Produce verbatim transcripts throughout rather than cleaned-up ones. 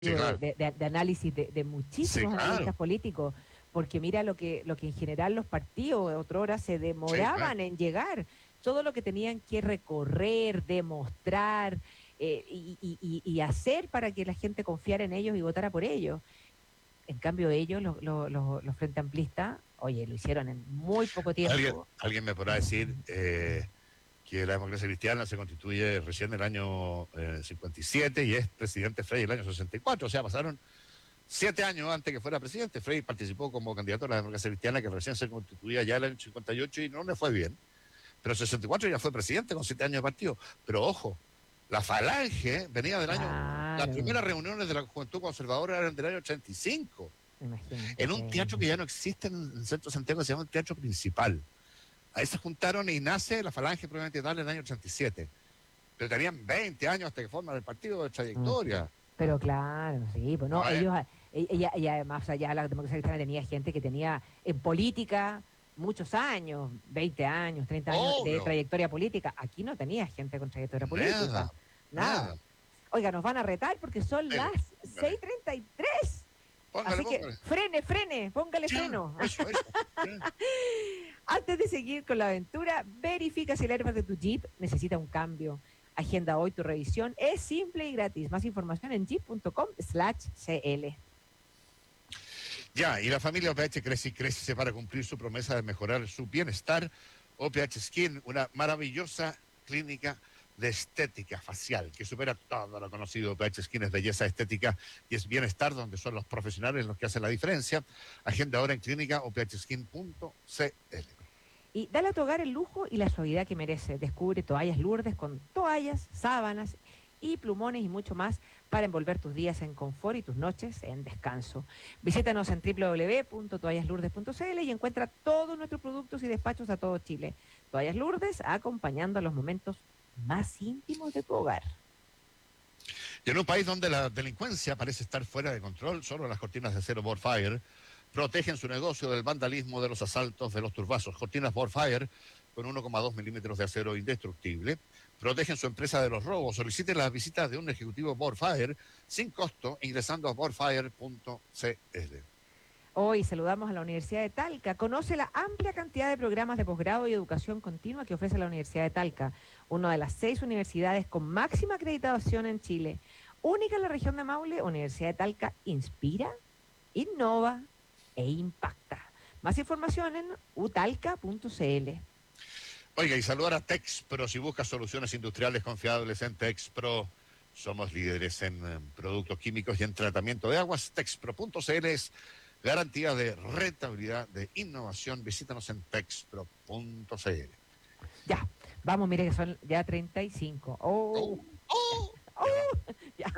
Sí, claro. de, de, de análisis de, de muchísimos Sí, claro. analistas políticos, porque mira lo que, lo que en general los partidos otrora se demoraban Sí, claro. en llegar, todo lo que tenían que recorrer, demostrar eh, y, y, y, y hacer para que la gente confiara en ellos y votara por ellos. En cambio ellos, los, los, los, los Frente Amplistas, oye, lo hicieron en muy poco Alguien, tiempo. alguien me podrá decir eh, que la democracia cristiana se constituye recién en el año eh, cincuenta y siete y es presidente Frey el año sesenta y cuatro, o sea, pasaron siete años antes que fuera presidente. Frey participó como candidato a la democracia cristiana, que recién se constituía ya en el año cincuenta y ocho y no le fue bien. Pero en sesenta y cuatro ya fue presidente con siete años de partido. Pero ojo, la Falange venía del año... Las Claro, primeras reuniones de la Juventud Conservadora eran del año ochenta y cinco, imagínate. en un teatro que ya no existe en el centro de Santiago, que se llama el Teatro Principal. Ahí se juntaron y nace la Falange probablemente tal en el año ochenta y siete. Pero tenían veinte años hasta que forman el partido de trayectoria. Pero claro, sí, pues no, No, eh. ellos, y, y, y además allá la democracia cristiana tenía gente que tenía en política muchos años, veinte años, treinta años Obvio. de trayectoria política. Aquí no tenía gente con trayectoria política. Nada, Nada. nada. Oiga, nos van a retar porque son Dele, las póngale. seis treinta y tres. Póngale, Así que póngale. frene, frene, póngale Ya, freno. eso, eso. Antes de seguir con la aventura, verifica si el airbag de tu Jeep necesita un cambio. Agenda hoy tu revisión. Es simple y gratis. Más información en jeep punto com slash cl. Ya, y la familia O P H crece y crece para cumplir su promesa de mejorar su bienestar. O P H Skin, una maravillosa clínica de estética facial que supera todo lo conocido. O P H Skin es belleza estética y es bienestar, donde son los profesionales los que hacen la diferencia. Agenda ahora en clínica o p h skin punto c l. Y dale a tu hogar el lujo y la suavidad que merece. Descubre toallas Lourdes con toallas, sábanas y plumones y mucho más para envolver tus días en confort y tus noches en descanso. Visítanos en w w w punto toallas lourdes punto c l y encuentra todos nuestros productos y despachos a todo Chile. Toallas Lourdes, acompañando a los momentos más íntimos de tu hogar. Y en un país donde la delincuencia parece estar fuera de control, solo las cortinas de acero Borfire protegen su negocio del vandalismo, de los asaltos, de los turbazos. Cortinas Borfire con uno coma dos milímetros de acero indestructible protegen su empresa de los robos. Soliciten las visitas de un ejecutivo Borfire sin costo ingresando a borfire punto c l. Hoy saludamos a la Universidad de Talca. Conoce la amplia cantidad de programas de posgrado y educación continua que ofrece la Universidad de Talca, una de las seis universidades con máxima acreditación en Chile. Única en la región de Maule, Universidad de Talca inspira, innova e impacta. Más información en u talca punto c l. Oiga, y saludar a Texpro. Si buscas soluciones industriales confiables en Texpro, somos líderes en eh, productos químicos y en tratamiento de aguas. Texpro punto c l es garantía de rentabilidad, de innovación. Visítanos en texpro punto c l. Ya, vamos, mire que son ya treinta y cinco. Oh, Oh, oh. oh, ya.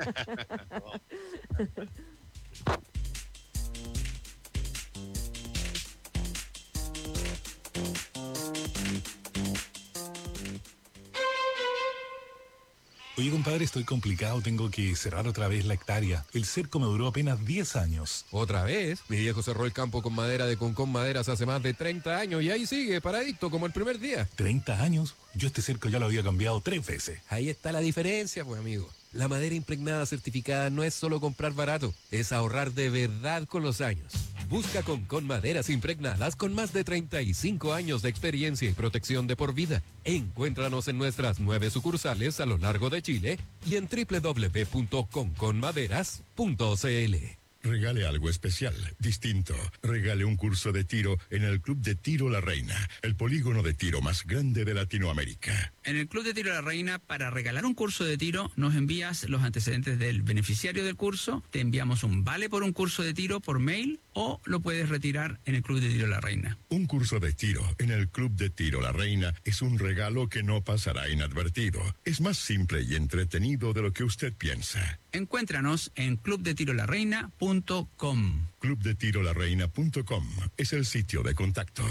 Oye, compadre, estoy complicado, tengo que cerrar otra vez la hectárea. El cerco me duró apenas diez años. ¿Otra vez? Mi viejo cerró el campo con madera de Concón Maderas hace más de treinta años y ahí sigue, paradito, como el primer día. ¿treinta años? Yo este cerco ya lo había cambiado tres veces. Ahí está la diferencia, pues, amigo. La madera impregnada certificada no es solo comprar barato, es ahorrar de verdad con los años. Busca Concón Maderas impregnadas con más de treinta y cinco años de experiencia y protección de por vida. Encuéntranos en nuestras nueve sucursales a lo largo de Chile y en w w w punto concon maderas punto c l. Regale algo especial, distinto. Regale un curso de tiro en el Club de Tiro La Reina, el polígono de tiro más grande de Latinoamérica. En el Club de Tiro La Reina, para regalar un curso de tiro, nos envías los antecedentes del beneficiario del curso, te enviamos un vale por un curso de tiro por mail o lo puedes retirar en el Club de Tiro La Reina. Un curso de tiro en el Club de Tiro La Reina es un regalo que no pasará inadvertido. Es más simple y entretenido de lo que usted piensa. Encuéntranos en club de tiro la reina punto com. club de tiro la reina punto com es el sitio de contacto.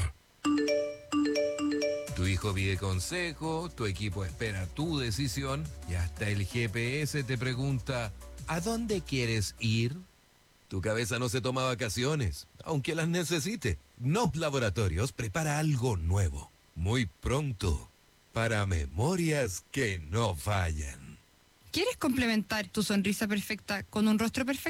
Tu hijo pide consejo, tu equipo espera tu decisión y hasta el G P S te pregunta, ¿a dónde quieres ir? Tu cabeza no se toma vacaciones, aunque las necesite. N O P Laboratorios prepara algo nuevo, muy pronto, para memorias que no fallan. ¿Quieres complementar tu sonrisa perfecta con un rostro perfecto?